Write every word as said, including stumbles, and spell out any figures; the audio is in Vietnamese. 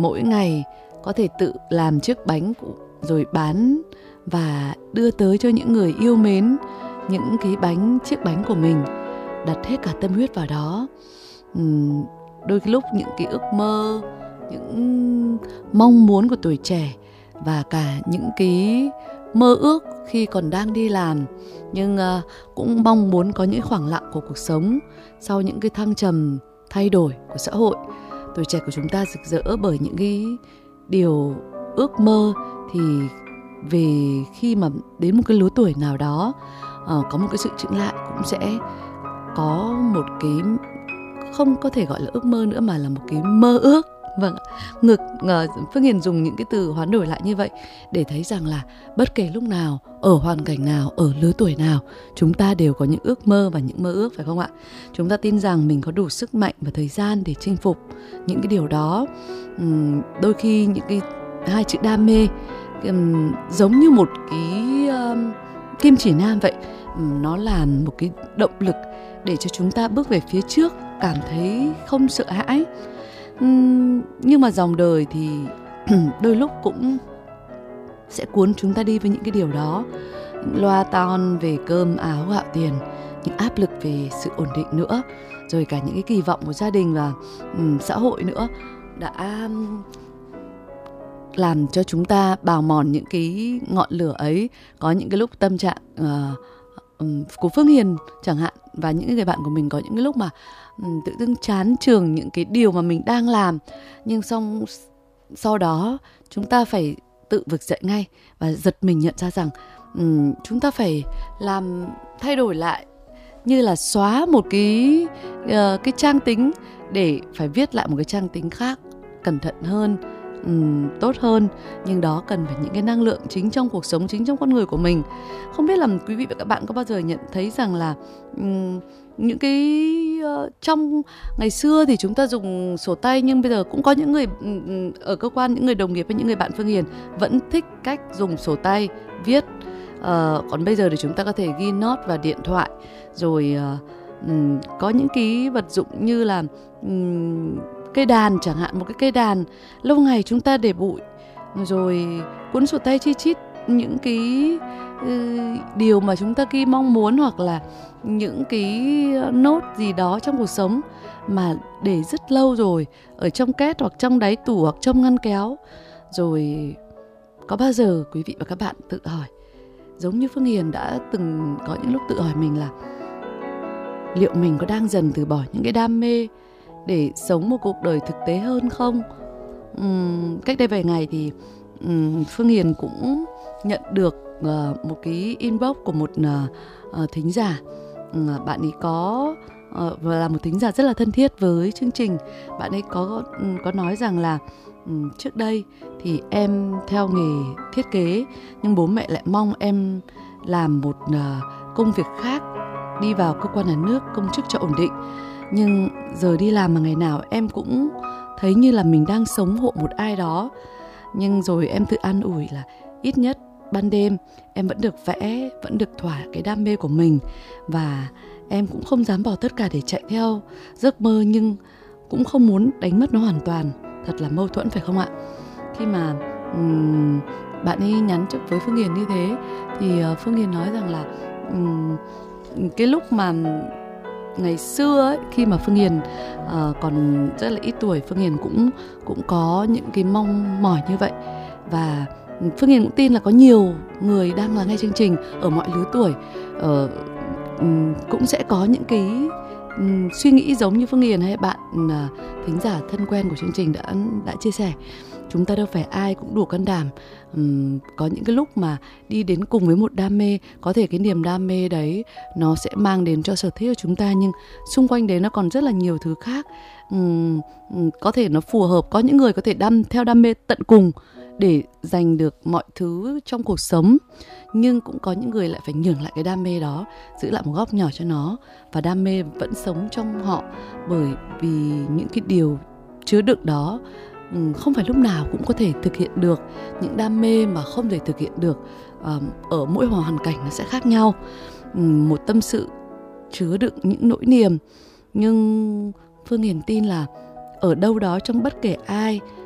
mỗi ngày có thể tự làm chiếc bánh rồi bán và đưa tới cho những người yêu mến những cái bánh, chiếc bánh của mình, đặt hết cả tâm huyết vào đó. Uhm, đôi lúc những cái ước mơ, những mong muốn của tuổi trẻ và cả những cái mơ ước khi còn đang đi làm, nhưng uh, cũng mong muốn có những khoảng lặng của cuộc sống sau những cái thăng trầm thay đổi của xã hội. Tuổi trẻ của chúng ta rực rỡ bởi những cái điều ước mơ, thì về khi mà đến một cái lứa tuổi nào đó uh, có một cái sự chững lại, cũng sẽ có một cái, không có thể gọi là ước mơ nữa mà là một cái mơ ước. Vâng, ngược uh, Phương Hiền dùng những cái từ hoán đổi lại như vậy để thấy rằng là bất kể lúc nào, ở hoàn cảnh nào, ở lứa tuổi nào, chúng ta đều có những ước mơ và những mơ ước, phải không ạ? Chúng ta tin rằng mình có đủ sức mạnh và thời gian để chinh phục những cái điều đó. Uhm, đôi khi những cái hai chữ đam mê um, giống như một cái um, kim chỉ nam vậy. um, Nó là một cái động lực để cho chúng ta bước về phía trước, cảm thấy không sợ hãi. Uhm, nhưng mà dòng đời thì đôi lúc cũng sẽ cuốn chúng ta đi với những cái điều đó. Những loa ton về cơm áo gạo tiền, những áp lực về sự ổn định nữa, rồi cả những cái kỳ vọng của gia đình và um, xã hội nữa, đã um, làm cho chúng ta bào mòn những cái ngọn lửa ấy. Có những cái lúc tâm trạng uh, um, của Phương Hiền chẳng hạn, và những người bạn của mình có những cái lúc mà um, tự dưng chán chường những cái điều mà mình đang làm, nhưng xong sau đó chúng ta phải tự vực dậy ngay và giật mình nhận ra rằng um, chúng ta phải làm thay đổi lại, như là xóa một cái uh, cái trang tính để phải viết lại một cái trang tính khác, cẩn thận hơn, um, tốt hơn. Nhưng đó cần phải những cái năng lượng chính trong cuộc sống, chính trong con người của mình. Không biết là quý vị và các bạn có bao giờ nhận thấy rằng là um, những cái uh, trong ngày xưa thì chúng ta dùng sổ tay, nhưng bây giờ cũng có những người um, ở cơ quan, những người đồng nghiệp với những người bạn Phương Hiền vẫn thích cách dùng sổ tay viết. Uh, còn bây giờ thì chúng ta có thể ghi note vào điện thoại, rồi uh, um, có những cái vật dụng như là um, cây đàn chẳng hạn, một cái cây đàn lâu ngày chúng ta để bụi, rồi cuốn sổ tay chi chít những cái uh, điều mà chúng ta ghi mong muốn, hoặc là những cái nốt gì đó trong cuộc sống mà để rất lâu rồi ở trong két hoặc trong đáy tủ hoặc trong ngăn kéo. Rồi có bao giờ quý vị và các bạn tự hỏi, giống như Phương Hiền đã từng có những lúc tự hỏi mình là liệu mình có đang dần từ bỏ những cái đam mê để sống một cuộc đời thực tế hơn không? Uhm, cách đây vài ngày thì um, Phương Hiền cũng nhận được uh, một cái inbox của một uh, uh, thính giả. Uh, bạn ấy có uh, là một thính giả rất là thân thiết với chương trình. Bạn ấy có um, có nói rằng là um, trước đây thì em theo nghề thiết kế, nhưng bố mẹ lại mong em làm một uh, công việc khác, đi vào cơ quan nhà nước, công chức cho ổn định. Nhưng giờ đi làm mà ngày nào em cũng thấy như là mình đang sống hộ một ai đó. Nhưng rồi em tự an ủi là ít nhất ban đêm em vẫn được vẽ, vẫn được thỏa cái đam mê của mình. Và em cũng không dám bỏ tất cả để chạy theo giấc mơ, nhưng cũng không muốn đánh mất nó hoàn toàn. Thật là mâu thuẫn phải không ạ? Khi mà um, bạn ấy nhắn trước với Phương Hiền như thế, thì uh, Phương Hiền nói rằng là um, cái lúc mà ngày xưa ấy, khi mà Phương Hiền uh, còn rất là ít tuổi, Phương Hiền cũng cũng có những cái mong mỏi như vậy. Và Phương Hiền cũng tin là có nhiều người đang lắng nghe chương trình ở mọi lứa tuổi uh, um, cũng sẽ có những cái um, suy nghĩ giống như Phương Hiền hay bạn uh, thính giả thân quen của chương trình đã đã chia sẻ. Chúng ta đâu phải ai cũng đủ can đảm. uhm, Có những cái lúc mà đi đến cùng với một đam mê, có thể cái niềm đam mê đấy nó sẽ mang đến cho sở thích của chúng ta, nhưng xung quanh đấy nó còn rất là nhiều thứ khác. uhm, Có thể nó phù hợp, có những người có thể đam theo đam mê tận cùng để giành được mọi thứ trong cuộc sống, nhưng cũng có những người lại phải nhường lại cái đam mê đó, giữ lại một góc nhỏ cho nó, và đam mê vẫn sống trong họ, bởi vì những cái điều chứa đựng đó không phải lúc nào cũng có thể thực hiện được. Những đam mê mà không thể thực hiện được ở mỗi hoàn cảnh nó sẽ khác nhau. Một tâm sự chứa đựng những nỗi niềm, nhưng Phương Hiền tin là ở đâu đó trong bất kể ai